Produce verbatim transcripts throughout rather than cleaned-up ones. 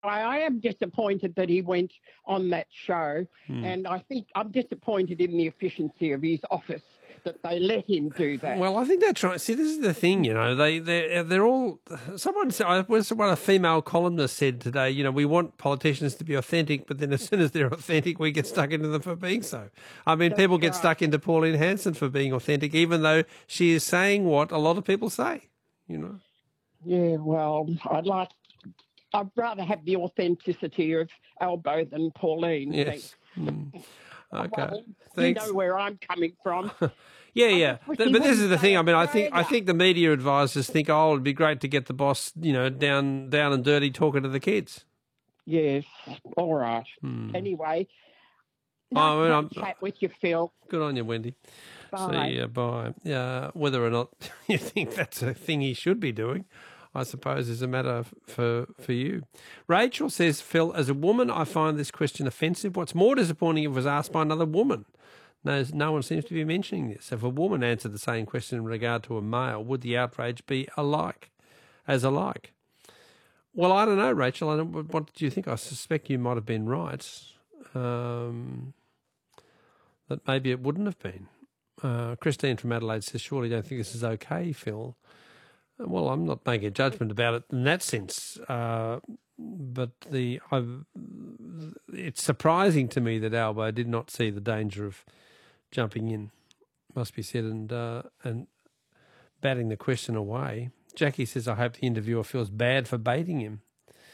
I, I am disappointed that he went on that show, Hmm. and I think I'm disappointed in the efficiency of his office that they let him do that. Well, I think they're trying. See, this is the thing, you know. They they they're all. Someone said, I was what a female columnist said today. You know, we want politicians to be authentic, but then as soon as they're authentic, we get stuck into them for being so. I mean, That's people get right. stuck into Pauline Hanson for being authentic, even though she is saying what a lot of people say. You know. Yeah, well, I'd like. I'd rather have the authenticity of Albo than Pauline. Yes. Mm. Okay. Well, Thanks. you know where I'm coming from. Yeah, I yeah. just wish Th- he But this is wouldn't the say thing. I mean, I think I Australia. think the media advisors think, oh, it'd be great to get the boss, you know, down down and dirty talking to the kids. Yes, all right. Hmm. Anyway, I nice mean, to have I'm- a chat with you, Phil. Good on you, Wendy. Bye. See you. Bye. Uh, whether or not you think that's a thing he should be doing, I suppose, is a matter f- for for you. Rachel says, Phil, as a woman, I find this question offensive. What's more disappointing if it was asked by another woman? No, no one seems to be mentioning this. If a woman answered the same question in regard to a male, would the outrage be alike, as alike? Well, I don't know, Rachel. I don't, what do you think? I suspect you might have been right. Um, that maybe it wouldn't have been. Uh, Christine from Adelaide says, surely you don't think this is okay, Phil? Well, I'm not making a judgment about it in that sense, uh, but the I've, it's surprising to me that Albo did not see the danger of jumping in, must be said, and uh, and batting the question away. Jackie says, I hope the interviewer feels bad for baiting him.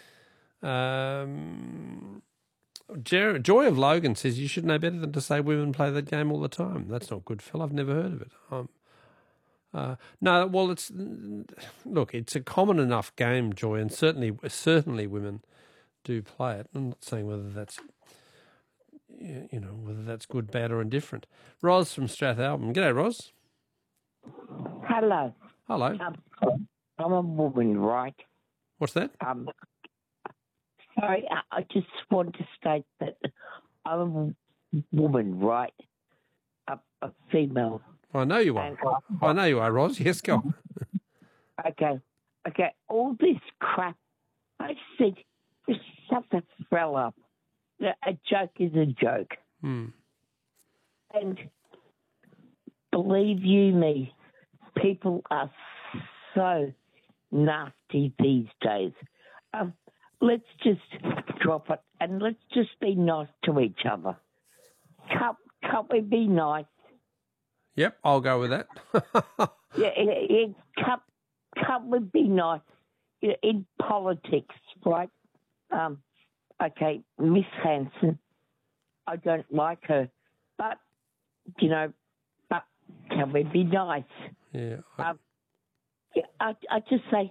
Um, Jer- Joy of Logan says, you should know better than to say women play that game all the time. That's not good, Phil. I've never heard of it. Um, uh, no, well, it's look, it's a common enough game, Joy, and certainly, certainly women do play it. I'm not saying whether that's, you know, whether that's good, bad, or indifferent. Ros from Strathalbyn. G'day, Ros. Hello. Hello. Um, I'm a woman, right? What's that? Um, sorry, I, I just want to state that I'm a woman, right? A, a female. I know you are. And, I know you are, Ros. Yes, go on. okay. Okay. All this crap, I think, just shut the hell up. A joke is a joke. Hmm. And believe you me, people are so nasty these days. Um, let's just drop it and let's just be nice to each other. Can't, can't we be nice? Yep, I'll go with that. yeah, yeah, yeah, can't, can't we be nice in, in politics, right? Um, okay, Miss Hanson, I don't like her, but, you know, but can we be nice? Yeah. I- Um, yeah, I, I just say,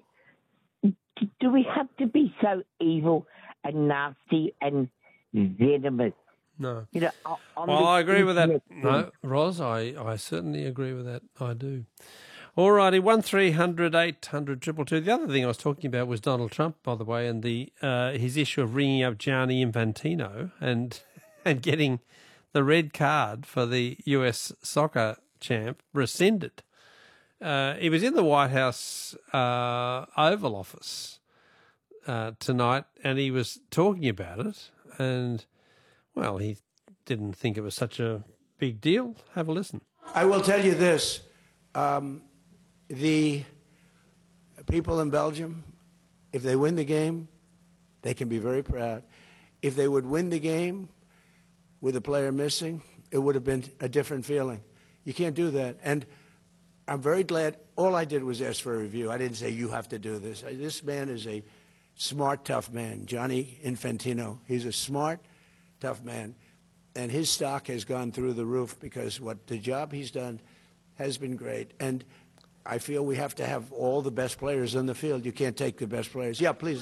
do we have to be so evil and nasty and venomous? No. You know, on- on Well, the I agree with that. internet. No, Ros, I, I certainly agree with that. I do. All righty, one three hundred eight hundred two two two. The other thing I was talking about was Donald Trump, by the way, and the uh, his issue of ringing up Gianni Infantino and and getting the red card for the U S soccer champ rescinded. Uh, he was in the White House uh, Oval Office uh, tonight, and he was talking about it, and, well, he didn't think it was such a big deal. Have a listen. I will tell you this. Um, the people in Belgium, if they win the game, they can be very proud. If they would win the game with a player missing, it would have been a different feeling. You can't do that. And I'm very glad. All I did was ask for a review. I didn't say you have to do this. This man is a smart, tough man, Gianni Infantino. He's a smart, tough man. And his stock has gone through the roof because what the job he's done has been great. And I feel we have to have all the best players on the field. You can't take the best players. Yeah, please.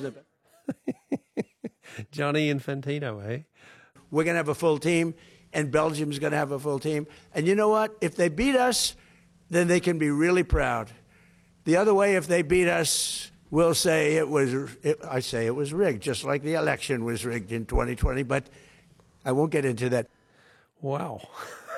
Gianni Infantino, eh? We're going to have a full team, and Belgium's going to have a full team. And you know what? If they beat us, then they can be really proud. The other way, if they beat us, we'll say it was, it, I say it was rigged, just like the election was rigged in twenty twenty, but I won't get into that. Wow.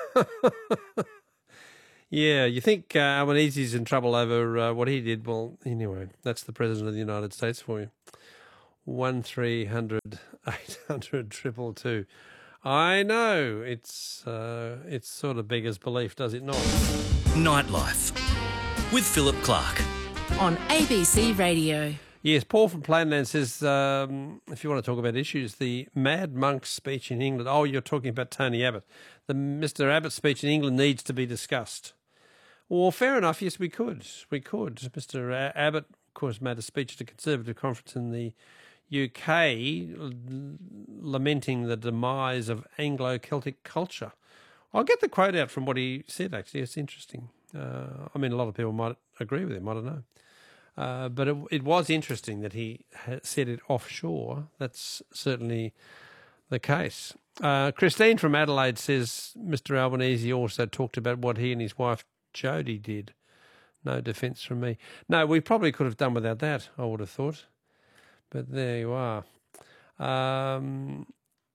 Yeah, you think uh, Albanese's in trouble over uh, what he did. Well, anyway, that's the President of the United States for you. One three hundred eight hundred triple two. I know it's uh, it's sort of beggars belief, does it not? Nightlife with Philip Clark on A B C Radio. Yes, Paul from Plainland says, um, if you want to talk about issues, the Mad Monk's speech in England. Oh, you're talking about Tony Abbott. The Mister Abbott speech in England needs to be discussed. Well, fair enough. Yes, we could. We could. Mister Abbott, of course, made a speech at a Conservative conference in the U K lamenting the demise of Anglo-Celtic culture. I'll get the quote out from what he said, actually. It's interesting. Uh, I mean, a lot of people might agree with him. I don't know. Uh, but it, it was interesting that he said it offshore. That's certainly the case. Uh, Christine from Adelaide says Mister Albanese also talked about what he and his wife Jodie did. No defence from me. No, we probably could have done without that, I would have thought. But there you are. Um,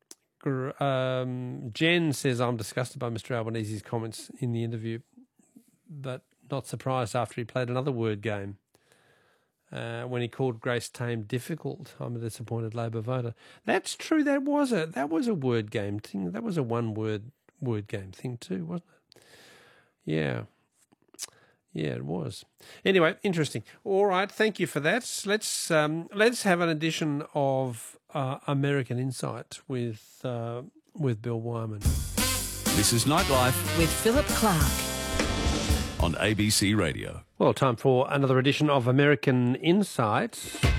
um, Jen says, I'm disgusted by Mister Albanese's comments in the interview, but not surprised after he played another word game. Uh, when he called Grace Tame difficult, I'm a disappointed Labor voter. That's true. That was a that was a word game thing. That was a one word word game thing too, wasn't it? Yeah, yeah, it was. Anyway, interesting. All right, thank you for that. Let's um, let's have an edition of uh, American Insight with uh, with Bill Wyman. This is Nightlife with Philip Clark on A B C Radio. Well, time for another edition of American Insight.